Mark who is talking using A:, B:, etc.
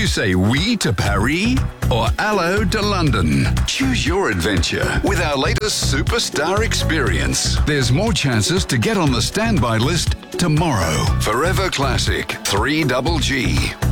A: you say oui to Paris or hello to London? Choose your adventure with our latest superstar experience. There's more chances to get on the standby list tomorrow. Forever Classic 3GG.